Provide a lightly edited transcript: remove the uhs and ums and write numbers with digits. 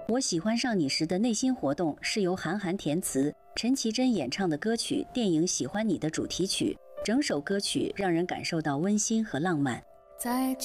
我喜欢上你时的内心活动是由韩寒填词，陈绮贞演唱的歌曲，电影《喜欢你》的主题曲。整首歌曲让人感受到温馨和浪漫。 在